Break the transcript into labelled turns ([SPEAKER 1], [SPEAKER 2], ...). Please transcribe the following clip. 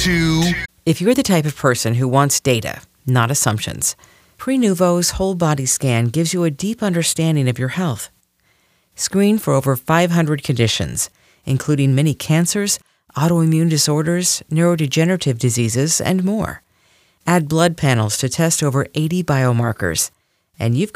[SPEAKER 1] 2.
[SPEAKER 2] If you're the type of person who wants data, not assumptions, Prenuvo's whole body scan gives you a deep understanding of your health. Screen for over 500 conditions, including many cancers, autoimmune disorders, neurodegenerative diseases, and more. Add blood panels to test over 80 biomarkers, and you've